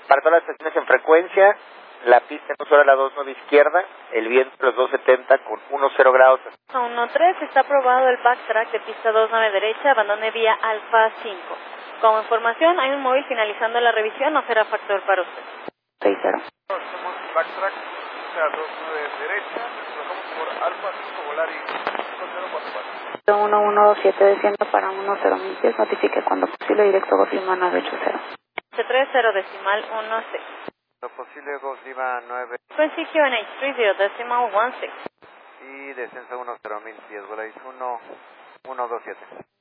Para todas las estaciones en frecuencia, la pista en uso era la 29 izquierda, el viento los 270 con 10 grados. 13 está aprobado el backtrack de pista 29 derecha, abandone vía Alfa 5. Como información, hay un móvil finalizando la revisión, no será factor para usted. 60. Hacemos backtrack, pista 29 derecha, bajamos por Alfa 5, volar y 1044. 1127 desciendo para 10 pies, notifique cuando posible directo Gulf Lima 980. 30 decimal 16. Lo posible Gulf Lima 9. Frequency QNH 30 decimal 16. Y descenso 10,000 pies, voláis 1127.